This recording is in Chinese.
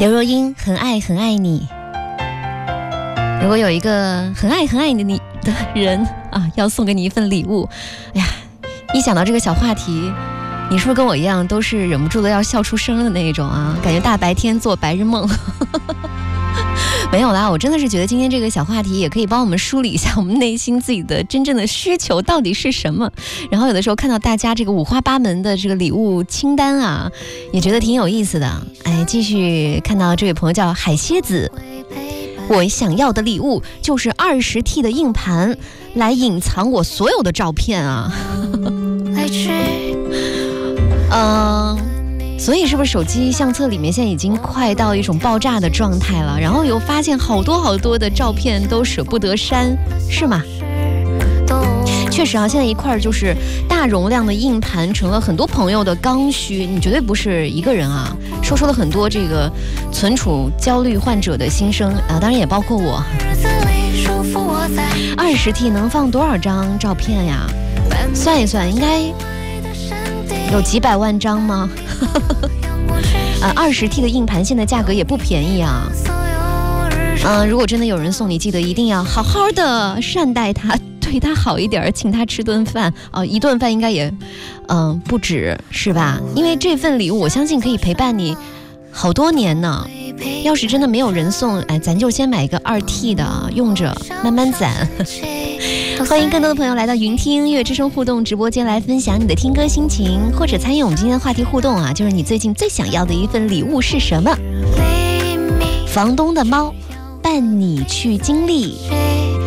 刘若英很爱很爱你。如果有一个很爱很爱你的人啊，要送给你一份礼物，哎呀，一想到这个小话题，你是不是跟我一样都是忍不住的要笑出声的那种啊？感觉大白天做白日梦。没有啦，我真的是觉得今天这个小话题也可以帮我们梳理一下我们内心自己的真正的需求到底是什么。然后有的时候看到大家这个五花八门的这个礼物清单啊，也觉得挺有意思的。哎，继续看到这位朋友叫海蝎子，我想要的礼物就是20T 的硬盘，来隐藏我所有的照片啊。所以是不是手机相册里面现在已经快到一种爆炸的状态了？然后又发现好多的照片都舍不得删，是吗？确实啊，现在一块就是大容量的硬盘成了很多朋友的刚需，你绝对不是一个人啊，说出了很多这个存储焦虑患者的心声啊，当然也包括我。20T 能放多少张照片呀？算一算，应该有几百万张吗？20T 的硬盘现在价格也不便宜啊。如果真的有人送你，记得一定要好好的善待他，对他好一点，请他吃顿饭一顿饭应该也不止，是吧？因为这份礼物我相信可以陪伴你好多年呢。要是真的没有人送，咱就先买一个2T 的用着，慢慢攒。欢迎更多的朋友来到云听音乐之声互动直播间来分享你的听歌心情，或者参与我们今天的话题互动啊，就是你最近最想要的一份礼物是什么？房东的猫伴你去经历。